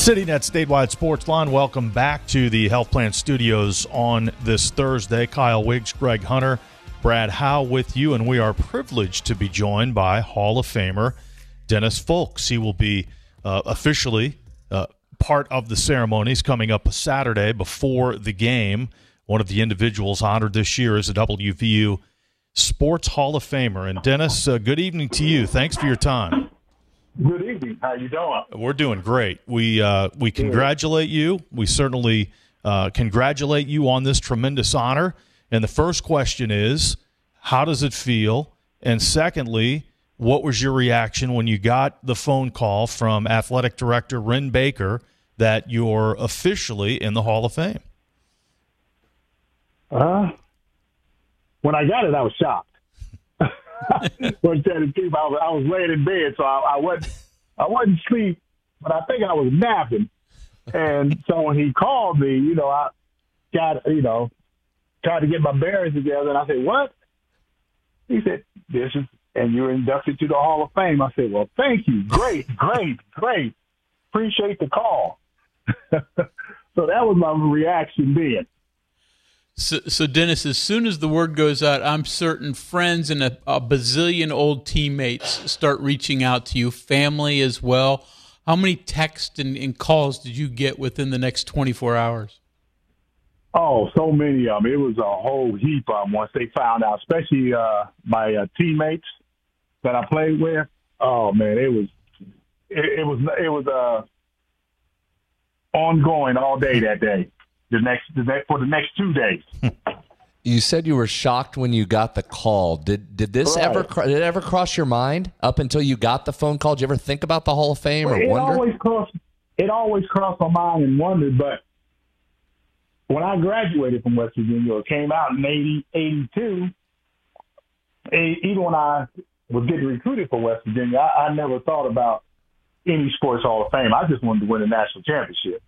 CityNet Statewide Sports Line, welcome back to the Health Plan Studios on this Thursday. Kyle Wiggs, Greg Hunter, Brad Howe with you, and we are privileged to be joined by Hall of Famer Dennis Fulks. He will be officially part of the ceremonies coming up Saturday before the game. One of the individuals honored this year is a WVU Sports Hall of Famer. And Dennis, good evening to you. Thanks for your time. Good evening. How you doing? We're doing great. We congratulate you. We certainly congratulate you on this tremendous honor. And the first question is, how does it feel? And secondly, what was your reaction when you got the phone call from Athletic Director Wren Baker that you're officially in the Hall of Fame? When I got it, I was shocked. Well, to tell the truth, I was laying in bed, so I wasn't asleep, but I think I was napping. And so when he called me, I got, tried to get my bearings together, and I said, "What?" He said, "This is, and you're inducted to the Hall of Fame." I said, "Well, thank you. Great. Appreciate the call." So that was my reaction then. So, Dennis, as soon as the word goes out, I'm certain friends and a bazillion old teammates start reaching out to you, family as well. How many texts and calls did you get within the next 24 hours? Oh, so many of them. It was a whole heap of them once they found out, especially my teammates that I played with. Oh, man, it was ongoing all day that day. For the next 2 days. You said you were shocked when you got the call. Did this ever cross your mind up until you got the phone call? Did you ever think about the Hall of Fame or wonder? It always crossed my mind and wondered, but when I graduated from West Virginia, or came out in 82, even when I was getting recruited for West Virginia, I never thought about any sports Hall of Fame. I just wanted to win a national championship.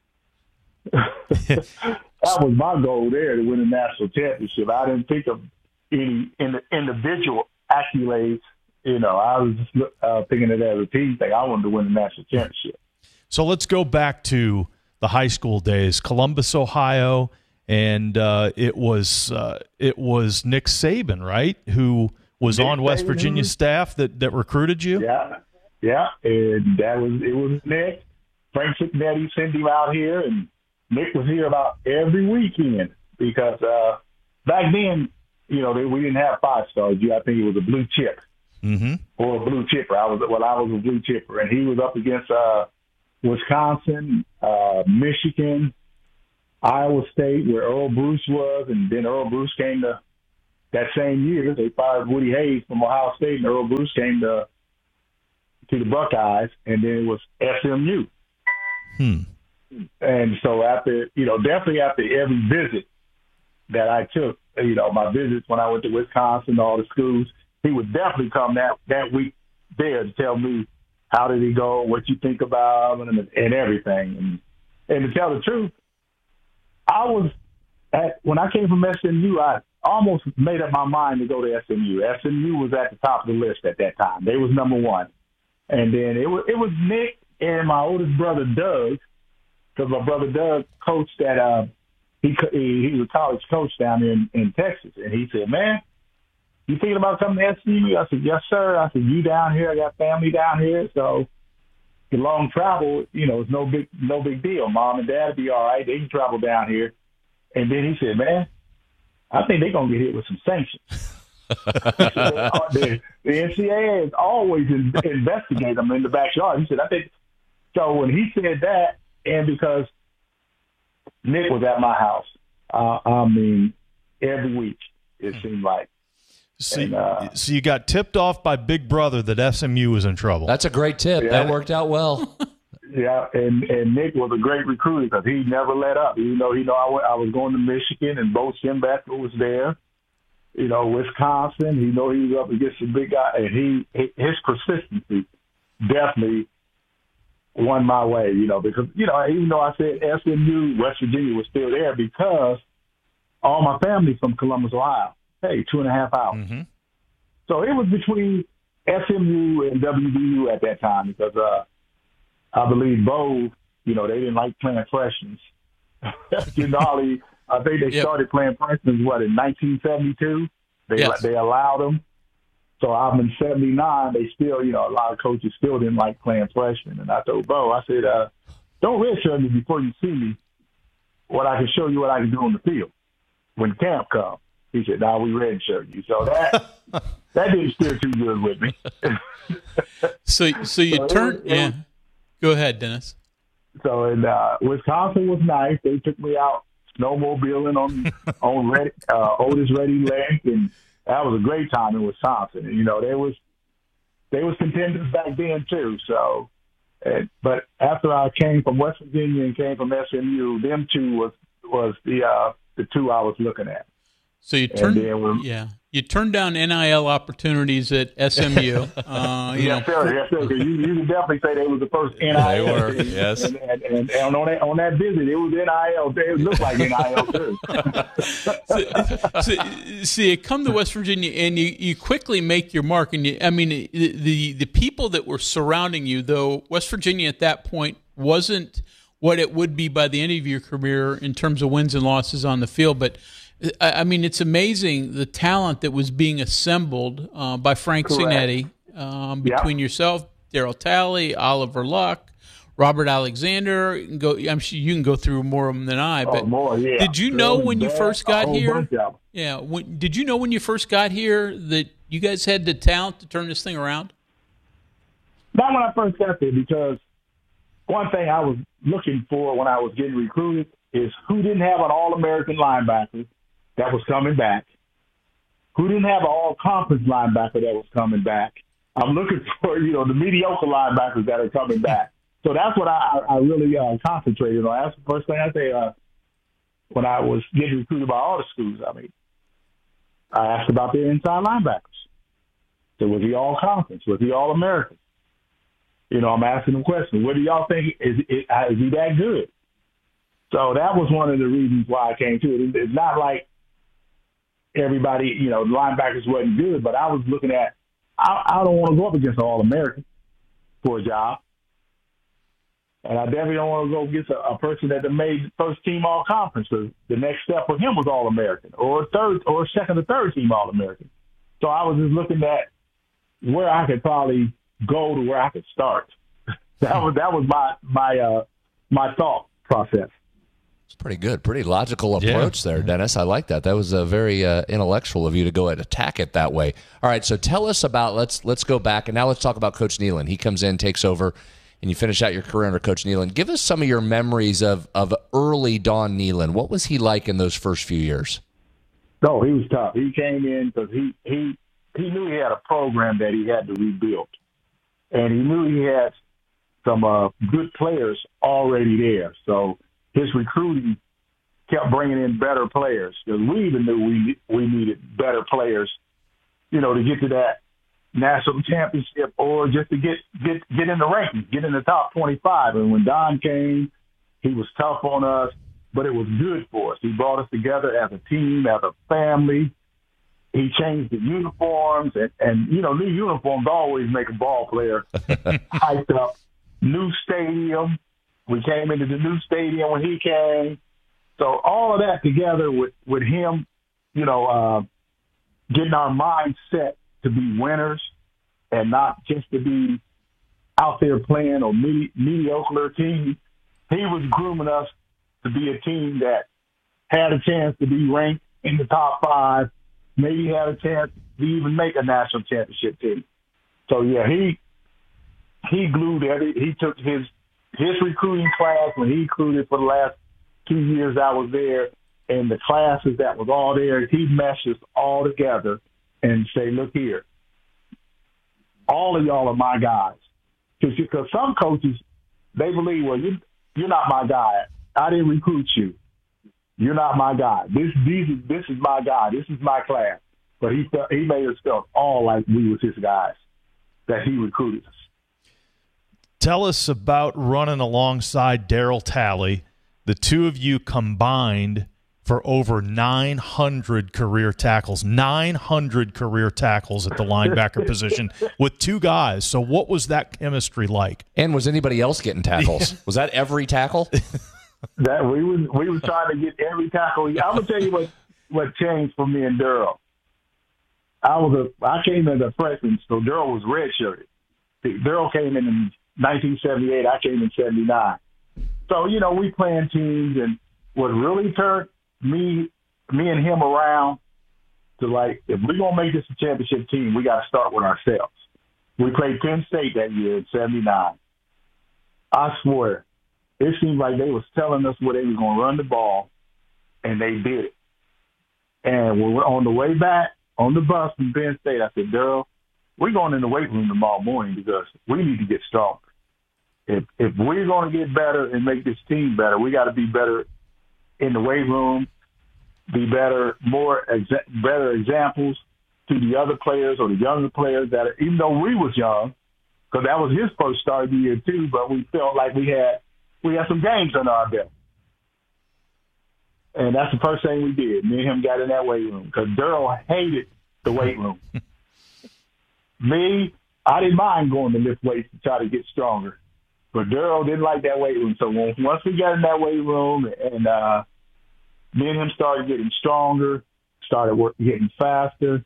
That was my goal there, to win a national championship. I didn't think of any individual accolades. I was just thinking of it as a team thing. I wanted to win a national championship. So let's go back to the high school days, Columbus, Ohio, and it was Nick Saban, right, who was on West Virginia staff that recruited you? Yeah, and it was Nick. Frank Cignetti sent him out here, and Nick was here about every weekend because back then, we didn't have 5-stars. I think it was a blue chip or a blue chipper. I was a blue chipper, and he was up against Wisconsin, Michigan, Iowa State, where Earl Bruce was, and then Earl Bruce came to that same year. They fired Woody Hayes from Ohio State, and Earl Bruce came to the Buckeyes, and then it was SMU. And so definitely after every visit that I took, my visits when I went to Wisconsin, all the schools, he would definitely come that week there to tell me, how did he go, what you think about him, and everything. And to tell the truth, when I came from SMU, I almost made up my mind to go to SMU. SMU was at the top of the list at that time. They was number one. And then it was Nick and my oldest brother, Doug, because my brother Doug coached at he was a college coach down there in Texas, and he said, "Man, you thinking about coming to SMU?" I said, "Yes, sir." I said, "You down here? I got family down here, so the long travel, it's no big deal. Mom and Dad will be all right. They can travel down here." And then he said, "Man, I think they're gonna get hit with some sanctions." The NCAA is always investigate them in the backyard. He said, "I think." So when he said that, and because Nick was at my house, every week it seemed like. So you got tipped off by Big Brother that SMU was in trouble. That's a great tip. Yeah. That worked out well. Yeah, and Nick was a great recruiter because he never let up. I was going to Michigan, and Bo Schembechler was there. Wisconsin. He was up against a big guy, and his persistency definitely won my way. Because even though I said SMU, West Virginia was still there because all my family's from Columbus, Ohio. Hey, 2.5 hours. Mm-hmm. So it was between SMU and WVU at that time because I believe Bo You know, they didn't like playing freshmen. I think they started playing freshmen, in 1972? They allowed them. So I'm in 79. They still, a lot of coaches still didn't like playing freshmen. And I told Bo, I said, don't redshirt me before you see me. I can show you what I can do on the field when camp comes. He said, "Now we redshirt you." So that didn't steer too good with me. So you turned. Go ahead, Dennis. So in Wisconsin was nice. They took me out snowmobiling on Otis Ready Lake, and that was a great time in Wisconsin. And, they was contenders back then too. So, but after I came from West Virginia and came from SMU, them two was the two I was looking at. So you turned down NIL opportunities at SMU. Yes, sir. You can definitely say they was the first NIL. They were, yes. And on that visit, it was NIL. It looked like NIL too. So you come to West Virginia and you quickly make your mark. And the people that were surrounding you, though West Virginia at that point wasn't what it would be by the end of your career in terms of wins and losses on the field, but it's amazing the talent that was being assembled by Frank Cignetti between yourself, Darryl Talley, Oliver Luck, Robert Alexander. I'm sure you can go through more of them than I. But more, yeah. Did you know when you first got here? Yeah. Did you know when you first got here that you guys had the talent to turn this thing around? Not when I first got there, because one thing I was looking for when I was getting recruited is who didn't have an All-American linebacker that was coming back, who didn't have an all-conference linebacker that was coming back. I'm looking for, the mediocre linebackers that are coming back. So that's what I really concentrated on. That's the first thing I say when I was getting recruited by all the schools. I asked about their inside linebackers. So was he all-conference? Was he all-American? I'm asking them questions. What do y'all think? Is he that good? So that was one of the reasons why I came to it. It's not like everybody, the linebackers wasn't good, but I was looking at, I don't want to go up against an All-American for a job. And I definitely don't want to go against a person that made first team All-Conference. So the next step for him was All-American or second or third team All-American. So I was just looking at where I could probably go to where I could start. That was my thought process. It's pretty good, pretty logical approach there, Dennis. I like that. That was a very intellectual of you to go and attack it that way. All right, so tell us about, let's go back, and now let's talk about Coach Nehlen. He comes in, takes over, and you finish out your career under Coach Nehlen. Give us some of your memories of early Don Nehlen. What was he like in those first few years? No, he was tough. He came in because he knew he had a program that he had to rebuild, and he knew he had some good players already there. So his recruiting kept bringing in better players, because we even knew we needed better players, to get to that national championship or just to get in the rankings, get in the top 25. And when Don came, he was tough on us, but it was good for us. He brought us together as a team, as a family. He changed the uniforms, and new uniforms always make a ball player hyped up. New stadium. We came into the new stadium when he came. So all of that together with him, getting our mind set to be winners and not just to be out there playing a mediocre team. He was grooming us to be a team that had a chance to be ranked in the top 5, maybe had a chance to even make a national championship team. So, yeah, he glued he took his recruiting class when he recruited for the last 2 years I was there, and the classes that was all there, he meshed us all together and say, look here, all of y'all are my guys. Because some coaches, they believe, well, you're not my guy. I didn't recruit you. You're not my guy. This is my guy. This is my class. But he made us feel all like we was his guys, that he recruited us. Tell us about running alongside Darryl Talley. The two of you combined for over 900 career tackles. 900 career tackles at the linebacker position with two guys. So what was that chemistry like? And was anybody else getting tackles? Was that every tackle? That we was trying to get every tackle. I'm gonna tell you what changed for me and Daryl. I came in as a freshman, so Daryl was redshirted. Daryl came in 1978. I came in 79. So we playing teams, and what really turned me and him around to, like, if we're gonna make this a championship team, we got to start with ourselves. We played Penn State that year in 79. I swear, it seemed like they was telling us where they was gonna run the ball, and they did it. And when we're on the way back on the bus from Penn State, I said, Daryl, we're going in the weight room tomorrow morning because we need to get stronger. If we're going to get better and make this team better, we got to be better in the weight room, be better, better examples to the other players or the younger players that even though we was young, because that was his first start of the year too, but we felt like we had some games under our belt. And that's the first thing we did. Me and him got in that weight room because Daryl hated the weight room. Me, I didn't mind going to lift weights to try to get stronger. But Daryl didn't like that weight room. So once we got in that weight room and me and him started getting stronger, started getting faster,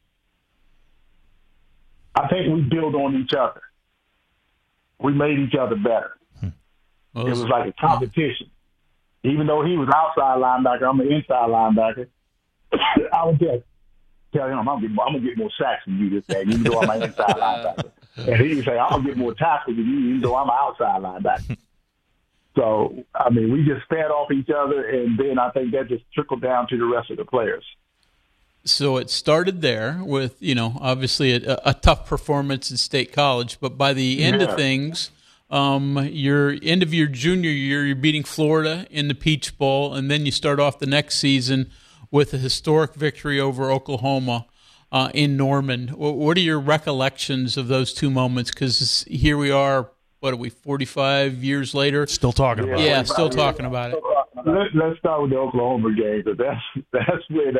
I think we built on each other. We made each other better. Well, it was like a competition. Even though he was outside linebacker, I'm an inside linebacker. I would just tell him, I'm going to get more sacks than you this day, even though I'm an inside linebacker. And he would say, I'm going to get more tackles than you, even though I'm an outside linebacker. So, I mean, we just fed off each other, and then I think that just trickled down to the rest of the players. So it started there with, obviously a tough performance in State College, but by the end of things, your end of your junior year, you're beating Florida in the Peach Bowl, and then you start off the next season with a historic victory over Oklahoma in Norman. What are your recollections of those two moments? Because here we are, 45 years later? Still talking about it. Yeah, still talking about it. Let's start with the Oklahoma game, because that's when,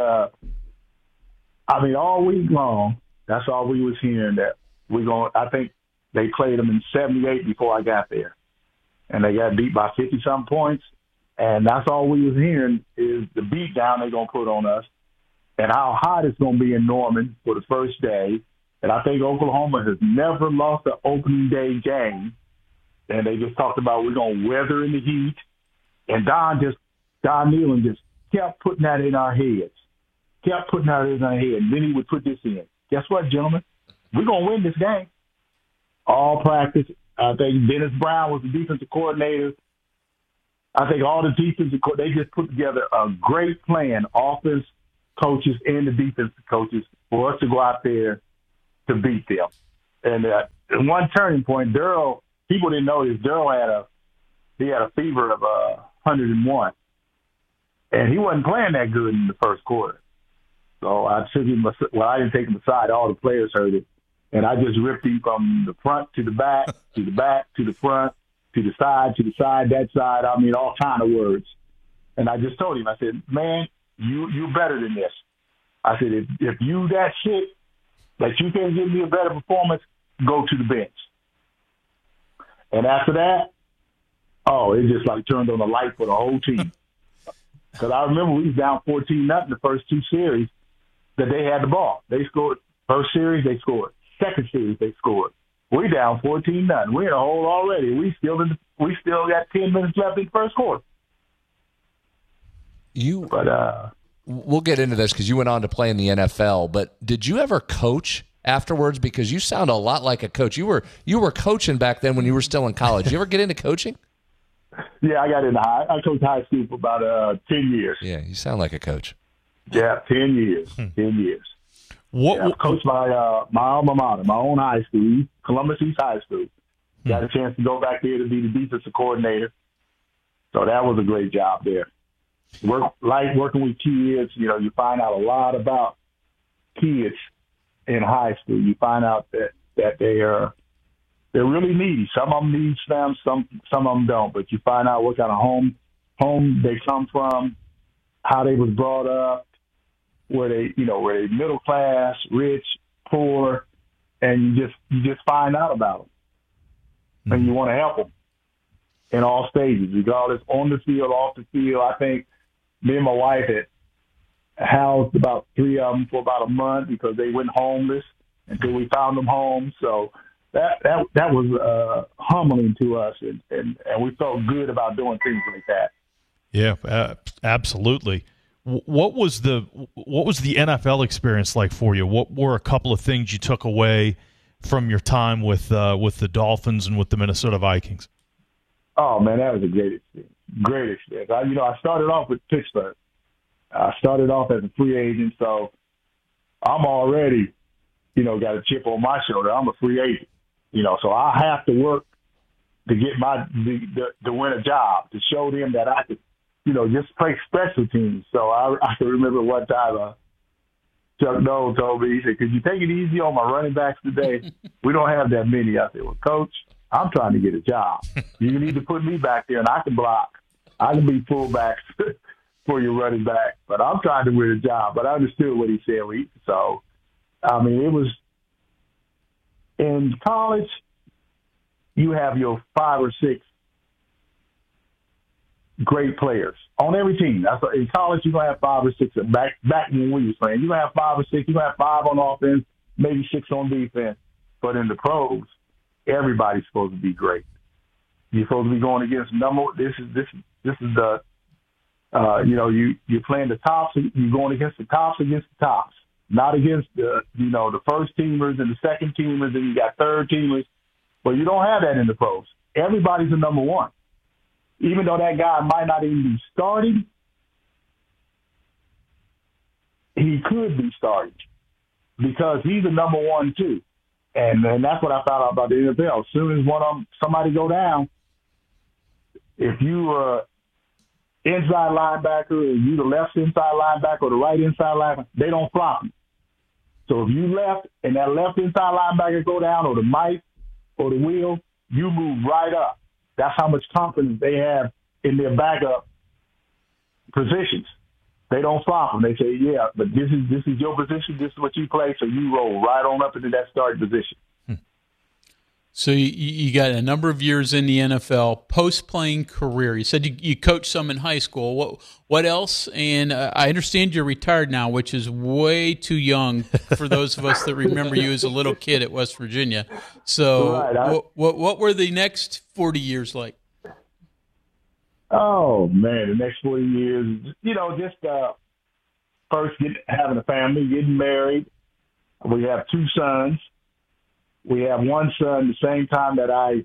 all week long, that's all we was hearing, that I think they played them in 78 before I got there. And they got beat by 50-something points. And that's all we was hearing is the beat down they're going to put on us and how hot it's going to be in Norman for the first day. And I think Oklahoma has never lost an opening day game. And they just talked about we're going to weather in the heat. And Don Nehlen just kept putting that in our heads. And then he would put this in. Guess what, gentlemen? We're going to win this game. All practice. I think Dennis Brown was the defensive coordinator. I think all the defensive they just put together a great plan, offense coaches and the defensive coaches, for us to go out there to beat them. And one turning point, Daryl, people didn't know this, Daryl had a fever of 101. And he wasn't playing that good in the first quarter. So I took him, I didn't take him aside. All the players heard it. And I just ripped him from the front to the back, to the back, to the front, to the side, that side. All kind of words. And I just told him, I said, man, you're better than this. I said, if you that shit, that you can't give me a better performance, go to the bench. And after that, it just like turned on the light for the whole team. Because I remember we was down 14-0 the first two series that they had the ball. They scored. First series, they scored. Second series, they scored. We down 14-0. We're in a hole already. We still got 10 minutes left in the first quarter. We'll get into this because you went on to play in the NFL. But did you ever coach afterwards? Because you sound a lot like a coach. You were coaching back then when you were still in college. Did you ever get into coaching? Yeah, I got into I coached high school for about 10 years. Yeah, you sound like a coach. Yeah, 10 years. 10 years. I coached my alma mater, my own high school, Columbus East High School. Got a chance to go back there to be the defensive coordinator. So that was a great job there. Working with kids, you find out a lot about kids in high school. You find out that they're really needy. Some of them need them, some of them don't. But you find out what kind of home they come from, how they was brought up, were they middle class, rich, poor, and you just find out about them, and you want to help them in all stages, regardless, on the field, off the field. I think me and my wife had housed about 3 of them for about a month because they went homeless until we found them home. So that was humbling to us, and we felt good about doing things like that. Yeah, absolutely. What was the NFL experience like for you? What were a couple of things you took away from your time with the Dolphins and with the Minnesota Vikings? Oh man, that was a great experience. Great experience. I started off with Pittsburgh. I started off as a free agent, so I'm already, got a chip on my shoulder. I'm a free agent, so I have to work to get to win a job, to show them that I could, just play special teams. So I can remember one time Chuck Noll told me, he said, "Could you take it easy on my running backs today? We don't have that many." I said, "Well, Coach, I'm trying to get a job. You need to put me back there, and I can block. I can be fullback for your running back, but I'm trying to win a job." But I understood what he said. So, it was in college, you have your 5 or 6 great players on every team. In college, you're going to have 5 or 6. Back when we was playing, you're going to have 5 or 6. You're going to have 5 on offense, maybe 6 on defense. But in the pros, everybody's supposed to be great. You're supposed to be going against this is the you're playing the tops. You're going against the tops, not against the first teamers and the second teamers, and you got third teamers. But you don't have that in the pros. Everybody's a number one. Even though that guy might not even be starting, he could be starting because he's a number one too. And that's what I found out about the NFL. As soon as somebody go down, if you inside linebacker, or you the left inside linebacker or the right inside linebacker, they don't flop you. So if you left and that left inside linebacker go down, or the mic or the wheel, you move right up. That's how much confidence they have in their backup positions. They don't flop them. They say, "Yeah, but this is your position. This is what you play." So you roll right on up into that starting position. So you got a number of years in the NFL, post-playing career. You said you coached some in high school. What else? And I understand you're retired now, which is way too young for those of us that remember you as a little kid at West Virginia. So right, what were the next 40 years like? Oh, man, the next 40 years, just first having a family, getting married. We have 2 sons. We have one son the same time that I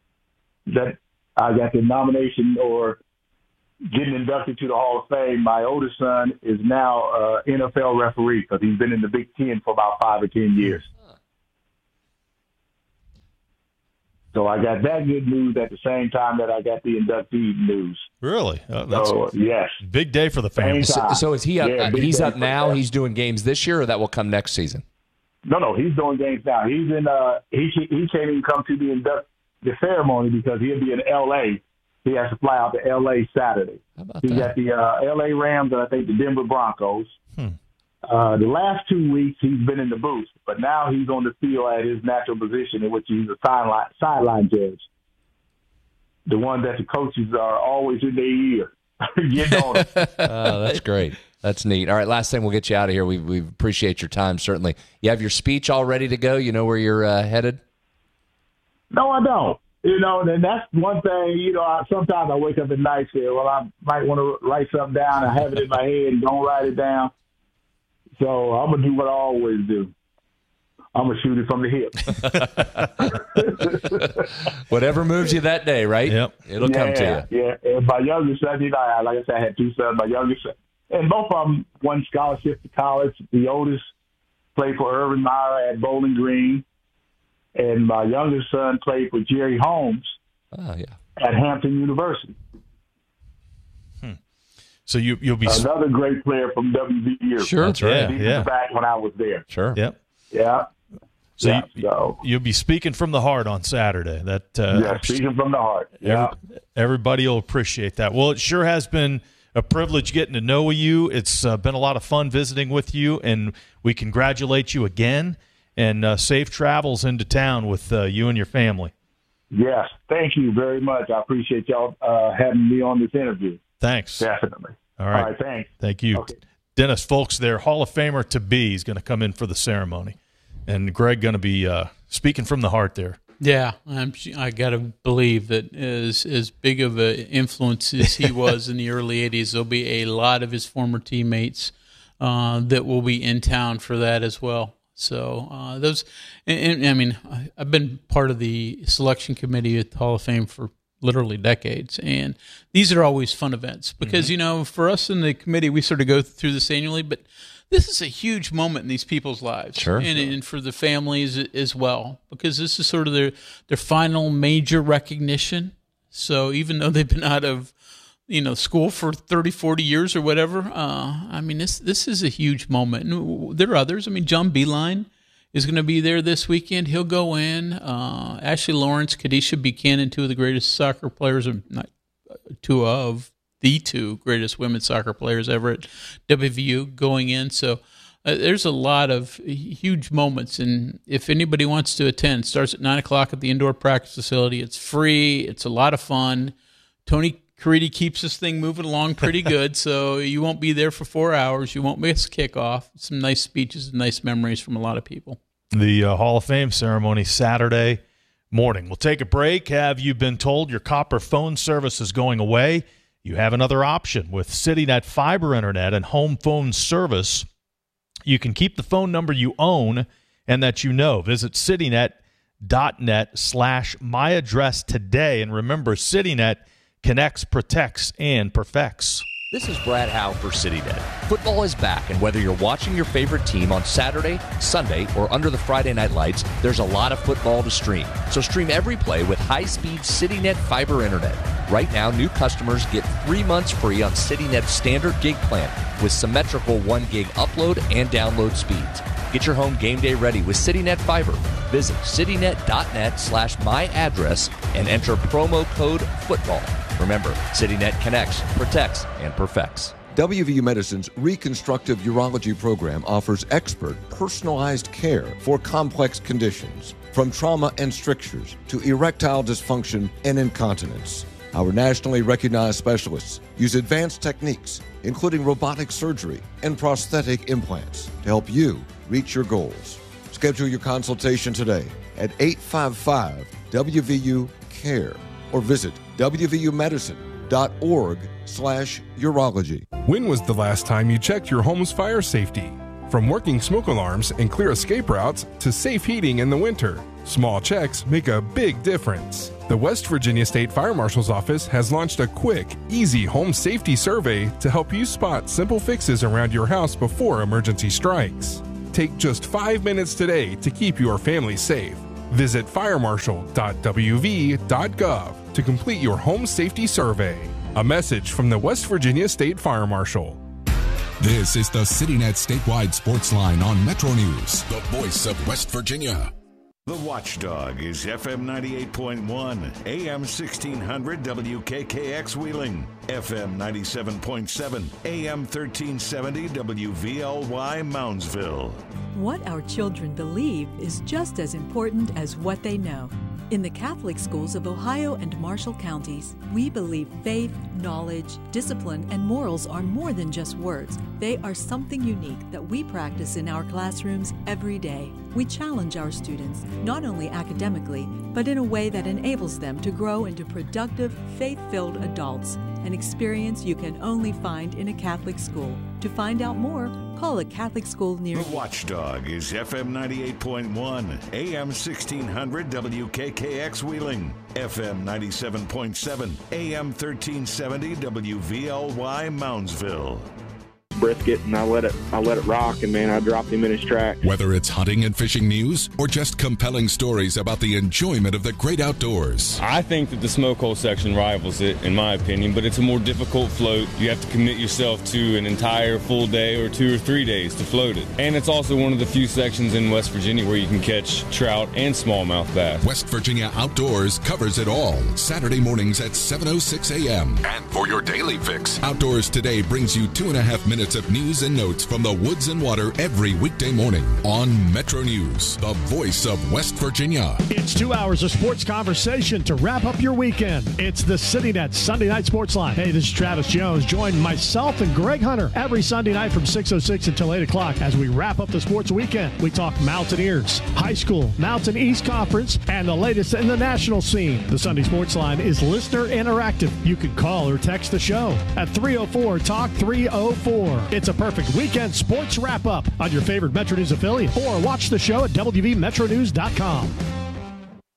got the nomination or getting inducted to the Hall of Fame. My oldest son is now an NFL referee because he's been in the Big Ten for about 5 or 10 years. So I got that good news at the same time that I got the inductee news. Really? Yes. Big day for the family. So is he up? Yeah, he's up now. He's doing games this year, or that will come next season? No, he's doing games now. He's in. He can't even come to the ceremony because he'll be in L.A. He has to fly out to L.A. Saturday. He's got the L.A. Rams and I think the Denver Broncos. The last 2 weeks he's been in the booth, but now he's on the field at his natural position, in which he's a sideline judge. The one that the coaches are always in their ear, getting on him. That's great. That's neat. All right, last thing, we'll get you out of here. We appreciate your time, certainly. You have your speech all ready to go? You know where you're headed? No, I don't. And that's one thing, sometimes I wake up at night and say, well, I might want to write something down. I have it in my head and don't write it down. So I'm going to do what I always do. I'm going to shoot it from the hip. Whatever moves you that day, right? Yep. It'll come to you. Yeah. And my youngest son, like I said, I had 2 sons. My youngest son, and both of them won scholarships to college. The oldest played for Urban Meyer at Bowling Green. And my youngest son played for Jerry Holmes at Hampton University. So you'll be another great player from WVU. Sure, that's right. Yeah. Back when I was there. Sure. Yep. Yeah. So you'll be speaking from the heart on Saturday. Speaking from the heart. Yeah. Everybody will appreciate that. Well, it sure has been a privilege getting to know you. It's been a lot of fun visiting with you, and we congratulate you again, and safe travels into town with you and your family. Yes, thank you very much. I appreciate y'all having me on this interview. Thanks. Definitely. All right. All right, thanks. Thank you. Okay. Dennis, folks, their Hall of Famer to be is going to come in for the ceremony. And Greg going to be speaking from the heart there. Yeah, I got to believe that as big of an influence as he was in the early 80s, there'll be a lot of his former teammates that will be in town for that as well. So I've been part of the selection committee at the Hall of Fame for literally decades, and these are always fun events because, for us in the committee, we sort of go through this annually, but this is a huge moment in these people's lives, sure. And for the families as well, because this is sort of their final major recognition. So even though they've been out of school for 30, 40 years or whatever, this is a huge moment. And there are others. John Beilein is going to be there this weekend. He'll go in. Ashley Lawrence, Kadisha Buchanan, two of the greatest soccer players, the two greatest women's soccer players ever at WVU going in. So there's a lot of huge moments. And if anybody wants to attend, it starts at 9 o'clock at the indoor practice facility. It's free. It's a lot of fun. Tony Caridi keeps this thing moving along pretty good, so you won't be there for 4 hours. You won't miss kickoff. Some nice speeches and nice memories from a lot of people. The Hall of Fame ceremony Saturday morning. We'll take a break. Have you been told your copper phone service is going away? You have another option with CityNet Fiber Internet and home phone service. You can keep the phone number you own and that you know. Visit citynet.net/myaddress today. And remember, CityNet connects, protects, and perfects. This is Brad Howe for CityNet. Football is back, and whether you're watching your favorite team on Saturday, Sunday, or under the Friday night lights, there's a lot of football to stream. So stream every play with high-speed CityNet Fiber Internet. Right now, new customers get 3 months free on CityNet's standard gig plan with symmetrical 1 gig upload and download speeds. Get your home game day ready with CityNet Fiber. Visit citynet.net/myaddress and enter promo code FOOTBALL. Remember, CityNet connects, protects, and perfects. WVU Medicine's Reconstructive Urology program offers expert, personalized care for complex conditions, from trauma and strictures to erectile dysfunction and incontinence. Our nationally recognized specialists use advanced techniques, including robotic surgery and prosthetic implants, to help you reach your goals. Schedule your consultation today at 855-WVU-CARE or visit wvumedicine.org/urology. When was the last time you checked your home's fire safety? From working smoke alarms and clear escape routes to safe heating in the winter, small checks make a big difference. The West Virginia State Fire Marshal's Office has launched a quick, easy home safety survey to help you spot simple fixes around your house before emergency strikes. Take just 5 minutes today to keep your family safe. Visit firemarshal.wv.gov to complete your home safety survey. A message from the West Virginia State Fire Marshal. This is the CityNet statewide sports line on Metro News, the voice of West Virginia. The Watchdog is FM 98.1, AM 1600 WKKX Wheeling, FM 97.7, AM 1370 WVLY Moundsville. What our children believe is just as important as what they know. In the Catholic schools of Ohio and Marshall counties, we believe faith, knowledge, discipline, and morals are more than just words. They are something unique that we practice in our classrooms every day. We challenge our students, not only academically, but in a way that enables them to grow into productive, faith-filled adults, an experience you can only find in a Catholic school. To find out more, call a Catholic school near you. The Watchdog is FM 98.1, AM 1600 WKKX Wheeling, FM 97.7, AM 1370 WVLY Moundsville. brisket, and I let it rock, and man, I dropped him in his track. Whether it's hunting and fishing news or just compelling stories about the enjoyment of the great outdoors. I think that the smoke hole section rivals it, in my opinion, but it's a more difficult float. You have to commit yourself to an entire full day or 2 or 3 days to float it. And it's also one of the few sections in West Virginia where you can catch trout and smallmouth bass. West Virginia Outdoors covers it all. Saturday mornings at 7:06 a.m. And for your daily fix, Outdoors Today brings you 2.5 minutes of news and notes from the woods and water every weekday morning on Metro News, the voice of West Virginia. It's 2 hours of sports conversation to wrap up your weekend. It's the CityNet Sunday Night Sports Line. Hey, this is Travis Jones. Join myself and Greg Hunter every Sunday night from 6:06 until 8 o'clock as we wrap up the sports weekend. We talk Mountaineers, high school, Mountain East Conference, and the latest in the national scene. The Sunday Sports Line is listener interactive. You can call or text the show at 304-TALK-304. It's a perfect weekend sports wrap-up on your favorite Metro News affiliate, or watch the show at WVMetronews.com.